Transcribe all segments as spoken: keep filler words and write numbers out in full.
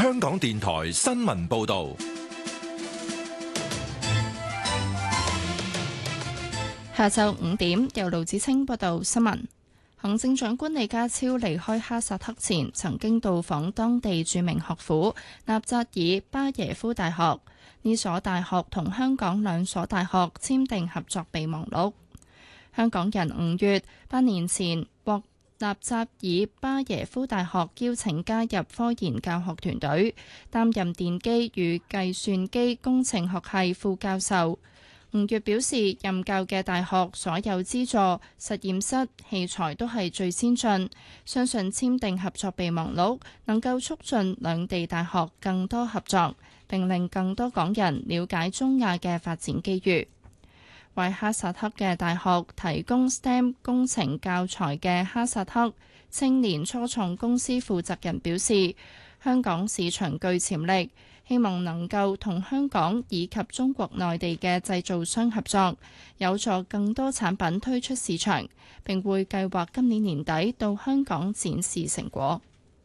香港電台新聞報道。 下晝五點，由盧子清報道新聞。行政長官李家超離開哈薩克前，曾經到訪當地著名學府納扎爾巴耶夫大學。呢所大學同香港兩所大學簽訂合作備忘錄。香港人五月八年前獲納扎爾巴耶夫大學邀請加入科研教學團隊，擔任電機與計算機工程學系副教授。吳越表示，任教嘅大學所有資助實驗室器材都係最先進，相信簽訂合作備忘錄能夠促進兩地大學更多合作，並令更多港人了解中亞嘅發展機遇。為哈薩克嘅大學提供 S T E M 工程教材嘅哈薩克青年初創公司負責人表示，香港市場具潛力，希望能夠同香港以及中國內地嘅製造商合作，有助更多產品推出市場，並會計劃今年年底到香港展示成果。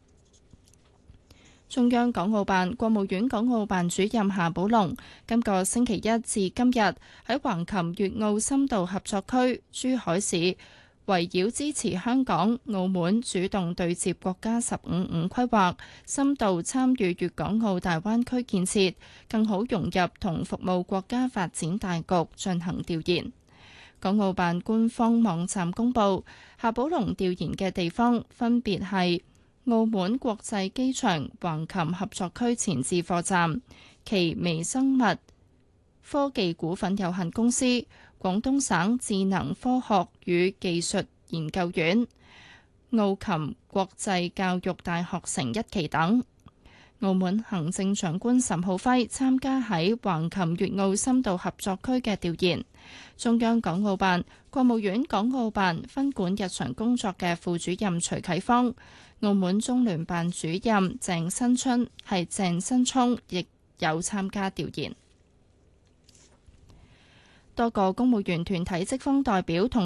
中央港澳辦、國務院港澳辦主任夏寶龍今個星期一至今日喺橫琴粵澳深度合作區珠海市，圍繞支持香港、澳門主動對接國家十五五規劃，深度參與粵港澳大灣區建設，更好融入同服務國家發展大局進行調研。港澳辦官方網站公佈，夏寶龍調研嘅地方分別係澳門國際機場橫琴合作區前置貨站、奇微生物科技股份有限公司、廣東省智能科學與技術研究院、澳琴國際教育大學城一期等。澳門行政長官岑浩輝參加喺橫琴粵澳深度合作區嘅調研。中央港澳辦、國務院港澳辦分管日常工作嘅副主任徐啟芳、澳門中聯辦主任鄭新春係鄭新聰亦有參加調研。多個公務員團體職方代表同